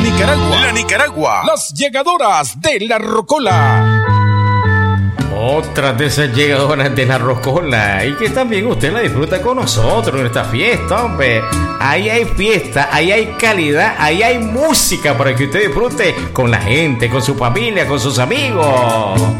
La Nicaragua. Las llegadoras de la Rocola. Otra de esas llegadoras de la Rocola. Y que también usted la disfruta con nosotros en esta fiesta, hombre. Ahí hay fiesta, ahí hay calidad, ahí hay música para que usted disfrute con la gente, con su familia, con sus amigos.